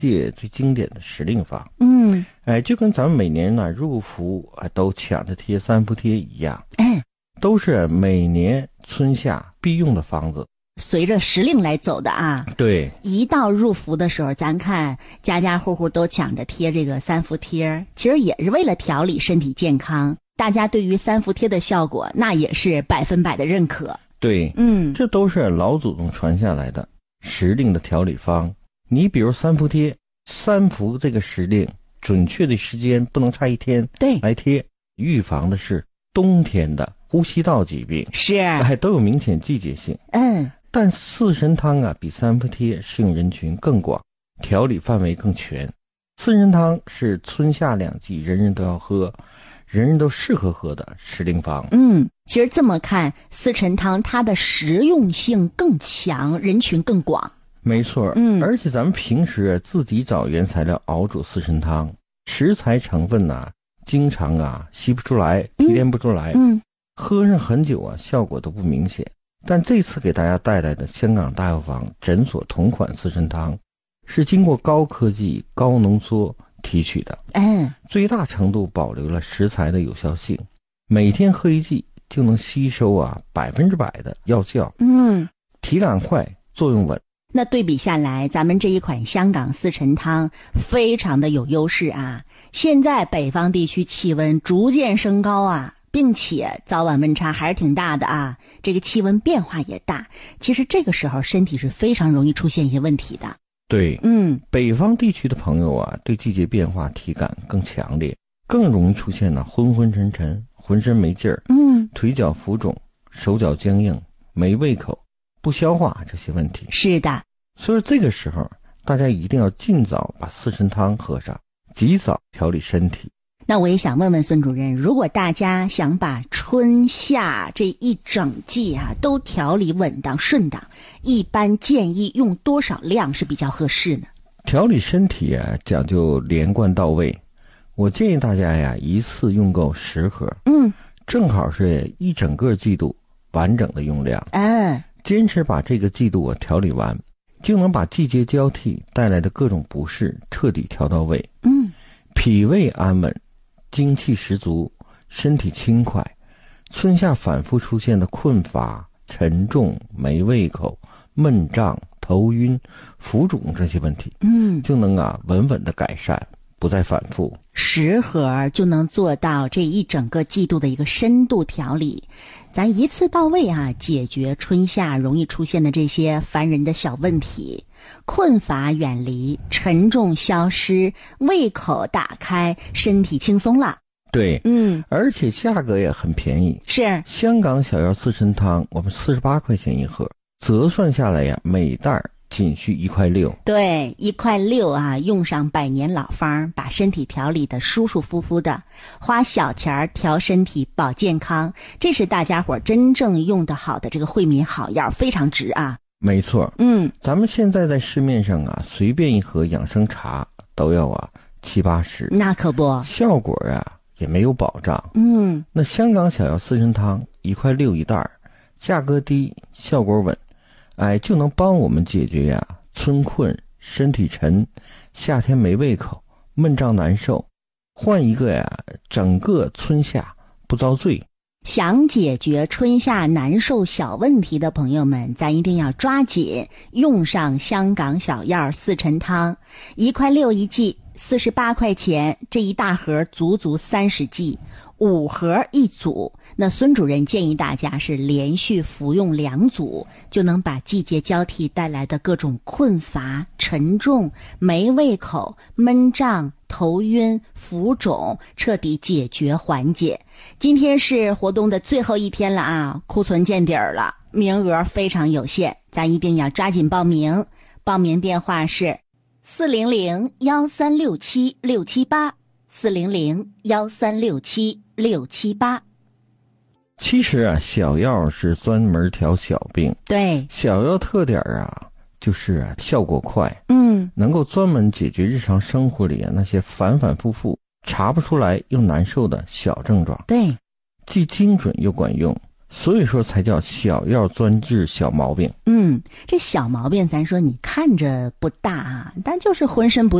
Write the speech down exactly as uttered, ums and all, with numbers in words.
界最经典的时令方。 嗯， 哎，就跟咱们每年呢入伏啊都抢着贴三伏贴一样， 哎， 都是每年春夏必用的方子。 随着时令来走的啊。 对， 一到入伏的时候，咱看家家户户都抢着贴这个三伏贴，其实也是为了调理身体健康。大家对于三伏贴的效果，那也是百分百的认可。 对， 嗯， 这都是老祖宗传下来的时令的调理方。你比如三伏贴，三伏这个时令准确的时间不能差一天， 对， 来贴，预防的是冬天的呼吸道疾病， 是， 哎，都有明显季节性。 嗯， 但四神汤啊，比三伏贴适用人群更广，调理范围更全。四神汤是春夏两季人人都要喝，人人都适合喝的时令方。 嗯，其实这么看，四神汤它的实用性更强，人群更广。 没错， 嗯， 而且咱们平时自己找原材料熬煮四神汤，食材成分呐、啊，经常啊吸不出来，提炼不出来， 嗯， 喝上很久啊，效果都不明显。但这次给大家带来的香港大药房诊所同款四神汤，是经过高科技、高浓缩提取的， 嗯， 最大程度保留了食材的有效性，每天喝一剂就能吸收啊百分之百的药效， 嗯， 体感快，作用稳。 那对比下来，咱们这一款香港四神汤非常的有优势啊！现在北方地区气温逐渐升高啊，并且早晚温差还是挺大的啊，这个气温变化也大。其实这个时候身体是非常容易出现一些问题的。 对， 嗯， 北方地区的朋友啊，对季节变化体感更强烈，更容易出现呢昏昏沉沉、浑身没劲儿， 嗯， 腿脚浮肿、手脚僵硬、没胃口、不消化这些问题。 是的， 所以这个时候大家一定要尽早把四神汤喝上，及早调理身体。 那我也想问问孙主任，如果大家想把春夏这一整季啊都调理稳当顺当，一般建议用多少量是比较合适呢？ 调理身体啊讲究连贯到位，我建议大家呀一次用够十盒， 嗯， 正好是一整个季度完整的用量。 嗯， 坚持把这个季度啊调理完，就能把季节交替带来的各种不适彻底调到位。 嗯， 脾胃安稳，精气十足，身体轻快，春夏反复出现的困乏、沉重、没胃口、闷胀、头晕、浮肿这些问题， 嗯， 就能啊稳稳的改善，不再反复。 十盒就能做到这一整个季度的一个深度调理，咱一次到位啊，解决春夏容易出现的这些烦人的小问题，困乏远离，沉重消失，胃口打开，身体轻松了。 对， 嗯， 而且价格也很便宜， 是香港小药四神汤，我们四十八块钱一盒，折算下来呀，每袋仅需一块六。 对，一块六啊，用上百年老方，把身体调理的舒舒服服的，花小钱调身体保健康，这是大家伙真正用得好的这个惠民好药，非常值啊。 没错， 嗯， 咱们现在在市面上啊，随便一盒养生茶都要啊七八十， 那可不， 效果啊也没有保障。 嗯， 那香港小药四神汤一块六一袋，价格低，效果稳，哎，就能帮我们解决呀春困、身体沉、夏天没胃口、闷胀难受，换一个呀整个春夏不遭罪。 想解决春夏难受小问题的朋友们，咱一定要抓紧用上香港小药四神汤，一块六一剂，四十八块钱，这一大盒足足三十剂，五盒一组。那孙主任建议大家是连续服用两组，就能把季节交替带来的各种困乏、沉重、没胃口、闷胀、头晕、浮肿彻底解决缓解。今天是活动的最后一天了啊，库存见底儿了，名额非常有限，咱一定要抓紧报名。报名电话是四零零幺三六七六七八，四零零幺三六七六七八。 其实啊，小药是专门调小病， 对， 小药特点啊就是啊效果快， 嗯， 能够专门解决日常生活里啊那些反反复复查不出来又难受的小症状， 对， 既精准又管用， 所以说才叫小药专治小毛病。 嗯，这小毛病咱说你看着不大啊，但就是浑身不